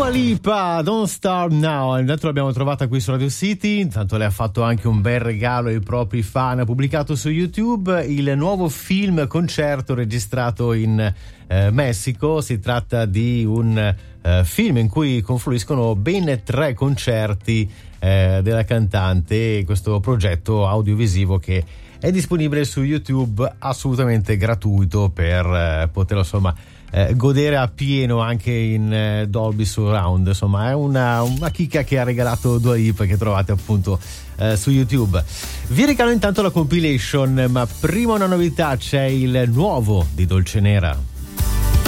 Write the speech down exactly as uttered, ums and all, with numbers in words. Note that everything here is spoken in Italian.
Lipa, Don't Start Now. Intanto l'abbiamo trovata qui su Radio City. Intanto le ha fatto anche un bel regalo ai propri fan. Ha pubblicato su YouTube il nuovo film concerto registrato in eh, Messico. Si tratta di un eh, film in cui confluiscono ben tre concerti eh, della cantante. Questo progetto audiovisivo che è disponibile su YouTube, assolutamente gratuito, per eh, poterlo insomma Eh, godere a pieno anche in eh, Dolby Surround. Insomma, è una, una chicca che ha regalato Dua Lipa, che trovate appunto eh, su YouTube. Vi regalo intanto la compilation, ma prima una novità: c'è il nuovo di Dolcenera.